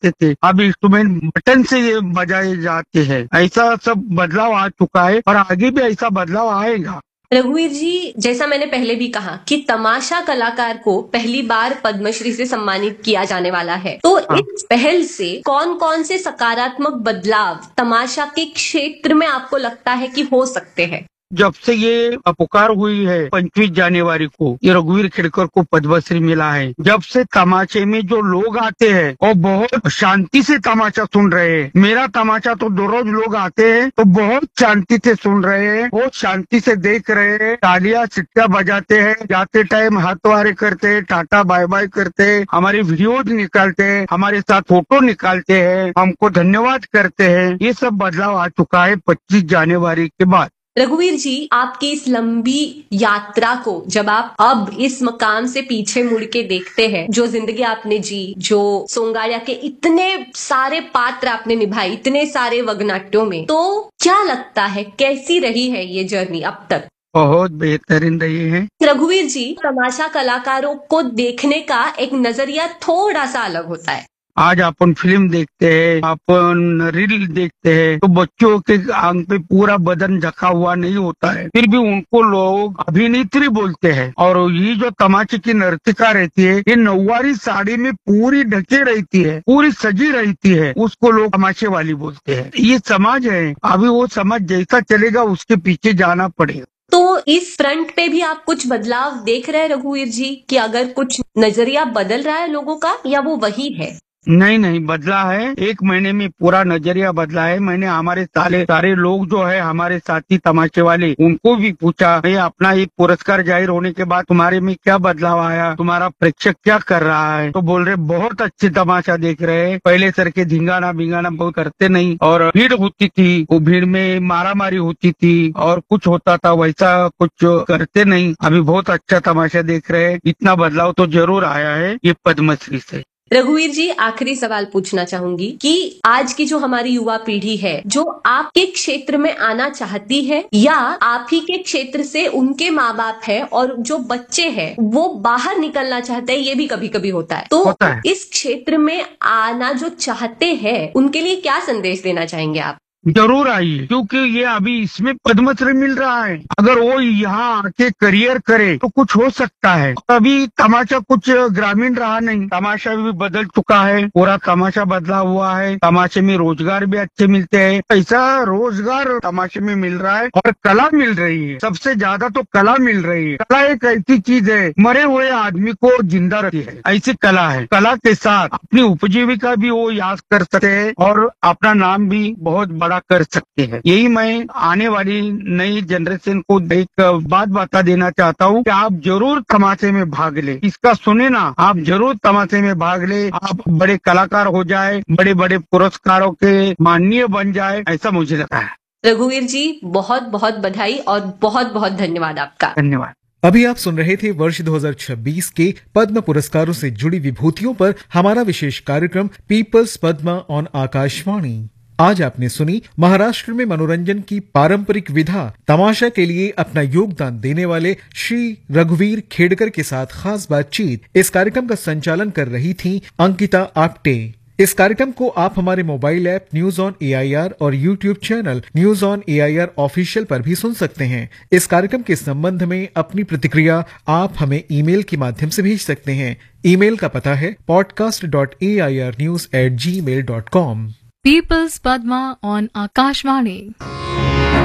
बजाते थे, अब इंस्ट्रूमेंट बटन से ये बजाए जाते हैं। ऐसा सब बदलाव आ चुका है और आगे भी ऐसा बदलाव आएगा। रघुवीर जी, जैसा मैंने पहले भी कहा कि तमाशा कलाकार को पहली बार पद्मश्री से सम्मानित किया जाने वाला है, तो हाँ। इस पहल से कौन कौन से सकारात्मक बदलाव तमाशा के क्षेत्र में आपको लगता है कि हो सकते हैं? जब से ये पुकार हुई है 25 जनवरी को, ये रघुवीर खेड़कर को पद्मश्री मिला है, जब से तमाचे में जो लोग आते हैं और बहुत शांति से तमाचा सुन रहे हैं। मेरा तमाचा तो दो रोज लोग आते हैं तो बहुत शांति से सुन रहे हैं, बहुत शांति से देख रहे हैं, तालियां सिक्का बजाते हैं, जाते टाइम हाथवारे करते हैं, टाटा बाय बाय करते हैं, हमारी वीडियोज निकालते हैं, हमारे साथ फोटो निकालते हैं, हमको धन्यवाद करते हैं। ये सब बदलाव आ चुका है 25 जनवरी के बाद। रघुवीर जी, आपकी इस लंबी यात्रा को जब आप अब इस मकाम से पीछे मुड़ के देखते हैं, जो जिंदगी आपने जी, जो सोंगाड़िया के इतने सारे पात्र आपने निभाए, इतने सारे वगनाट्यों में, तो क्या लगता है कैसी रही है ये जर्नी अब तक? बहुत बेहतरीन रही है। रघुवीर जी, तमाशा कलाकारों को देखने का एक नजरिया थोड़ा सा अलग होता है। आज अपन फिल्म देखते हैं, अपन रील देखते हैं, तो बच्चों के आंख पे पूरा बदन ढका हुआ नहीं होता है, फिर भी उनको लोग अभिनेत्री बोलते हैं। और ये जो तमाचे की नर्तिका रहती है, ये नौवारी साड़ी में पूरी ढके रहती है, पूरी सजी रहती है, उसको लोग तमाचे वाली बोलते हैं। ये समाज है, अभी वो समाज जैसा चलेगा उसके पीछे जाना पड़ेगा। तो इस फ्रंट पे भी आप कुछ बदलाव देख रहे हैं रघुवीर जी, कि अगर कुछ नजरिया बदल रहा है लोगों का, या वो वही है? नहीं बदला है, 1 महीने में पूरा नजरिया बदला है। मैंने हमारे सारे लोग जो है, हमारे साथी तमाचे वाले, उनको भी पूछा, भाई अपना ये पुरस्कार जाहिर होने के बाद तुम्हारे में क्या बदलाव आया, तुम्हारा प्रेक्षक क्या कर रहा है? तो बोल रहे बहुत अच्छे तमाशा देख रहे हैं, पहले सर के धिंगाना बिंगाना बहुत करते नहीं, और भीड़ होती थी, वो भीड़ में मारामारी होती थी और कुछ होता था, वैसा कुछ करते नहीं। अभी बहुत अच्छा तमाशा देख रहे हैं। इतना बदलाव तो जरूर आया है ये पद्मश्री से। रघुवीर जी, आखिरी सवाल पूछना चाहूंगी कि आज की जो हमारी युवा पीढ़ी है, जो आपके क्षेत्र में आना चाहती है, या आप ही के क्षेत्र से उनके माँ बाप है और जो बच्चे हैं वो बाहर निकलना चाहते हैं, ये भी कभी कभी होता है, तो होता है। इस क्षेत्र में आना जो चाहते हैं उनके लिए क्या संदेश देना चाहेंगे आप? जरूर आइए, क्योंकि ये अभी इसमें पद्मश्री मिल रहा है। अगर वो यहाँ आके करियर करे तो कुछ हो सकता है। अभी तमाशा कुछ ग्रामीण रहा नहीं, तमाशा भी बदल चुका है, पूरा तमाशा बदला हुआ है। तमाशे में रोजगार भी अच्छे मिलते हैं, ऐसा रोजगार तमाशे में मिल रहा है और कला मिल रही है। सबसे ज्यादा तो कला मिल रही है। कला एक ऐसी चीज है, मरे हुए आदमी को जिंदा रखती है, ऐसी कला है। कला के साथ अपनी उपजीविका भी वो याद कर सकते हैं और अपना नाम भी बहुत कर सकते हैं। यही मैं आने वाली नई जनरेशन को एक बात बता देना चाहता हूँ कि आप जरूर तमाशे में भाग ले, इसका सुने ना, आप जरूर तमाशे में भाग ले, आप बड़े कलाकार हो जाए, बड़े बड़े पुरस्कारों के माननीय बन जाए, ऐसा मुझे लगता है। रघुवीर जी, बहुत बहुत बधाई और बहुत बहुत धन्यवाद आपका। धन्यवाद। अभी आप सुन रहे थे वर्ष 2026 के पद्म पुरस्कारों से जुड़ी विभूतियों पर हमारा विशेष कार्यक्रम पीपल्स पद्मा ऑन आकाशवाणी। आज आपने सुनी महाराष्ट्र में मनोरंजन की पारंपरिक विधा तमाशा के लिए अपना योगदान देने वाले श्री रघुवीर खेड़कर के साथ खास बातचीत। इस कार्यक्रम का संचालन कर रही थी अंकिता आप्टे। इस कार्यक्रम को आप हमारे mobile app news on AIR और YouTube channel news on AIR official पर भी सुन सकते हैं। इस कार्यक्रम के संबंध में अपनी प्रतिक्रिया आप हमें ईमेल के माध्यम से भेज सकते हैं। ईमेल का पता है podcast.airnews@gmail.com। People's Padma on Akashvani.